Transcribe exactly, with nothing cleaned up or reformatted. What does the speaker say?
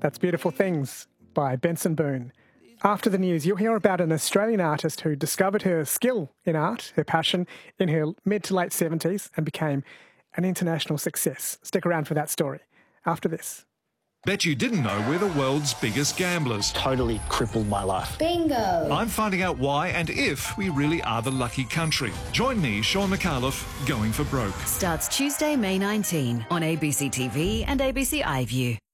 That's Beautiful Things by Benson Boone. After the news, you'll hear about an Australian artist who discovered her skill in art, her passion, in her mid to late seventies and became an international success. Stick around for that story after this. Bet you didn't know we're the world's biggest gamblers. Totally crippled my life. Bingo! I'm finding out why and if we really are the lucky country. Join me, Sean McAuliffe, Going for Broke. Starts Tuesday, May nineteenth on A B C T V and A B C iView.